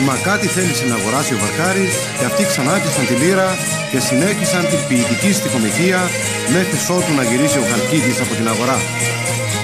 Μα κάτι θέλησε να αγοράσει ο Βαρκάρης και αυτοί ξανά πιάσαν τη λύρα και συνέχισαν την ποιητική στιχομηθεία μέχρι ότου να γυρίσει ο Χαλκίδης από την αγορά.